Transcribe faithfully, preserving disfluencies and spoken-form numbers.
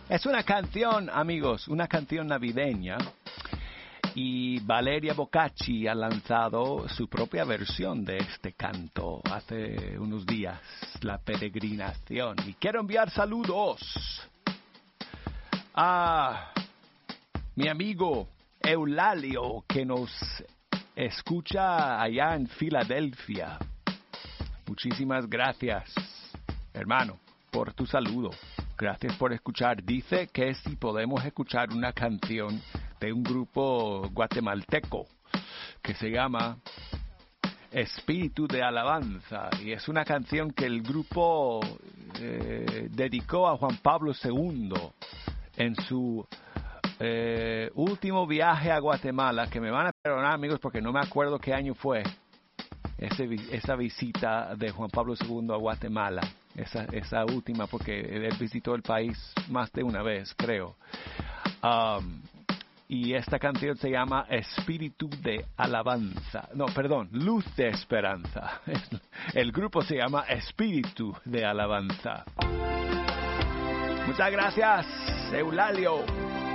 Es una canción, amigos, una canción navideña. Y Valeria Boccacci ha lanzado su propia versión de este canto hace unos días, La Peregrinación. Y quiero enviar saludos a mi amigo Eulalio, que nos escucha allá en Filadelfia. Muchísimas gracias, hermano, por tu saludo. Gracias por escuchar. Dice que si podemos escuchar una canción de un grupo guatemalteco que se llama Espíritu de Alabanza, y es una canción que el grupo eh, dedicó a Juan Pablo segundo en su eh, último viaje a Guatemala, que me van a perdonar, amigos, porque no me acuerdo qué año fue ese, esa visita de Juan Pablo segundo a Guatemala, esa, esa última, porque él visitó el país más de una vez, creo. Um, y esta canción se llama Espíritu de Alabanza. No, perdón, Luz de Esperanza. El grupo se llama Espíritu de Alabanza. Muchas gracias, Eulalio.